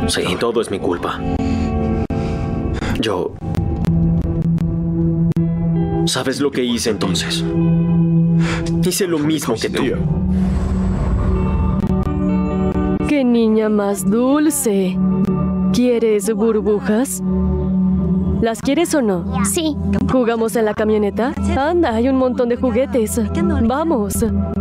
Sí, todo es mi culpa. Yo... ¿Sabes lo que hice entonces? Hice lo mismo que tú. ¡Qué niña más dulce! ¿Quieres burbujas? ¿Las quieres o no? Sí. ¿Jugamos en la camioneta? Anda, hay un montón de juguetes. Vamos.